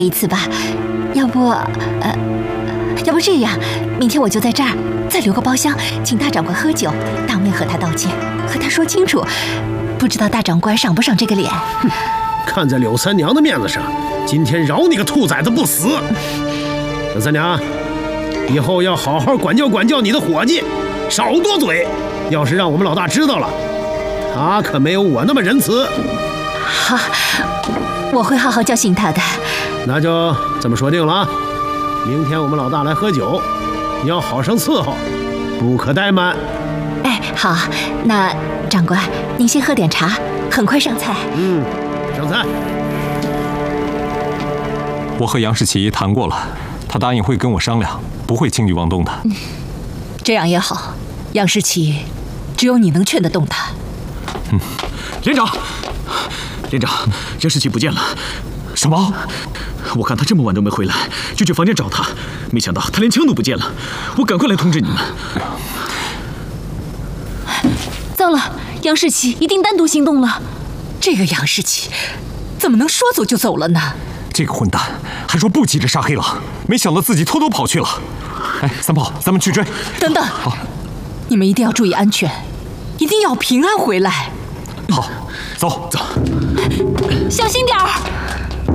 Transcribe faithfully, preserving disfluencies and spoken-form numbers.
一次吧，要不，呃，要不这样，明天我就在这儿再留个包厢，请大长官喝酒，当面和他道歉，和他说清楚。不知道大长官赏不赏这个脸？ 哼，看在柳三娘的面子上，今天饶你个兔崽子不死。柳三娘，以后要好好管教管教你的伙计，少多嘴。要是让我们老大知道了，他可没有我那么仁慈。 好，我会好好教训他的。 那就这么说定了啊！明天我们老大来喝酒，你要好生伺候，不可怠慢。 哎，好，那长官您先喝点茶，很快上菜。 嗯，上菜。 我和杨世奇谈过了，他答应会跟我商量，不会轻举妄动的。 嗯，这样也好，杨世奇，只有你能劝得动他。 嗯，连长，连长，杨世奇不见了。 什么？ 我看他这么晚都没回来，就去房间找他，没想到他连枪都不见了。我赶快来通知你们。 糟了，杨世奇一定单独行动了。这个杨世奇怎么能说走就走了呢？ 这个混蛋还说不急着杀黑狼，没想到自己偷偷跑去了。哎，三炮，咱们去追。 等等，好，你们一定要注意安全，一定要平安回来。 好，走走， 小心点儿。